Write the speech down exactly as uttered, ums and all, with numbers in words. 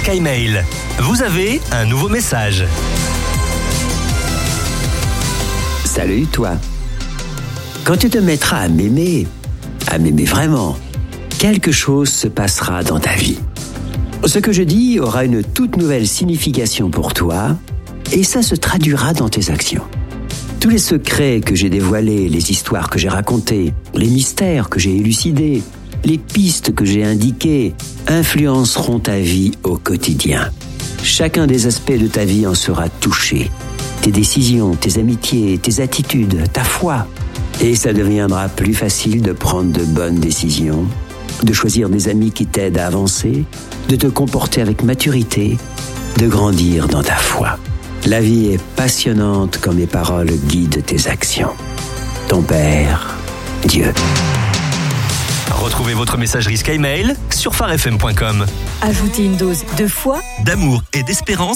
SkyMail. Vous avez un nouveau message. Salut toi. Quand tu te mettras à m'aimer, à m'aimer vraiment, quelque chose se passera dans ta vie. Ce que je dis aura une toute nouvelle signification pour toi et ça se traduira dans tes actions. Tous les secrets que j'ai dévoilés, les histoires que j'ai racontées, les mystères que j'ai élucidés, les pistes que j'ai indiquées influenceront ta vie au quotidien. Chacun des aspects de ta vie en sera touché. Tes décisions, tes amitiés, tes attitudes, ta foi. Et ça deviendra plus facile de prendre de bonnes décisions, de choisir des amis qui t'aident à avancer, de te comporter avec maturité, de grandir dans ta foi. La vie est passionnante quand mes paroles guident tes actions. Ton Père, Dieu. Retrouvez votre messagerie SkyMail sur phare f m point com. Ajoutez une dose de foi, d'amour et d'espérance